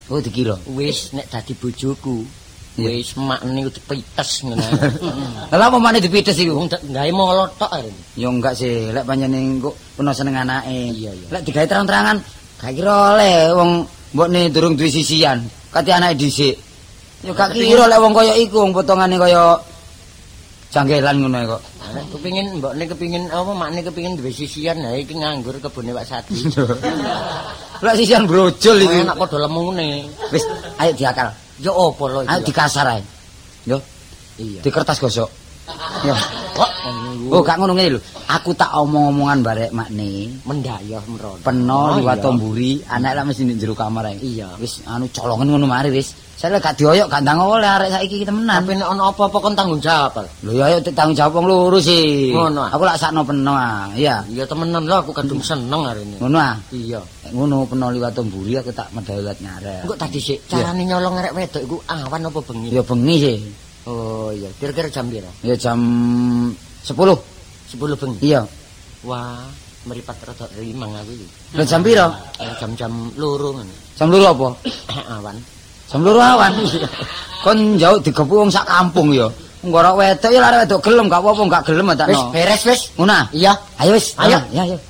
Oh dikira. Wis nek dadi bojoku. Wis makne dipites ngene. Lah apa makne dipites iku? Wong gawe molot tok arene. Ya enggak sih, lek panjenengan kok peno seneng anake. Iya. Lek digawe terang-terangan, gak kira oleh wong mbokne durung duwe sisian. Kati anake dhisik. Ya gak kira lek wong kaya iku wong potongane kaya janggelan ngono kok. Kepingin mbokne kepingin apa makne kepingin duwe sisian ha iki nganggur kebune Pak Sadi. Lek sisian brojol iki. Enak padha lemune. Wis, ayo diakal. Ya apa lho iki. Ayo dikasar ae. Yo. Iya. Di kertas gosok. Yo. Kok Oh, gak ngono ngene lho. Aku tak omong-omongan barek makne. mendayah merono. Peno liwat tomburi, anak lak mesti ndek jero kamar ae. Iya. Wis anu colongan ngono mari wis. Saya gak dioyok gak ndang oleh arek saiki temenan. Tapi nek ana apa-apa kon tanggung jawab. Lho ya ayo tanggung jawab wong loro sih. Ngono ah. Aku lak sakno peno ah. Iya. Iya temenan lho aku kadung seneng arene. Ngono ah. Iya. Nek ngono peno liwat tomburi aku tak medhalat ngarep. Engko tadi sik carane nyolong arek wedok iku awan apa bengi? Ya bengi sih. Oh iya, kira-kira jam pira? Ya jam 10. 10 bengi. Iya. Wah, meripat rada rimang aku iki. Lah jam pira? Jam-jam 2 ngono. Jam 2 apa? Awan. Jam 2 awan. Kon jauh digepu wong sak kampung ya. Ngorok wedok ya arek wedok gelem gak apa-apa gak gelem tak no. Wis beres wis. Ngono ah? Iya. Ayo wis. Ayo. Ya.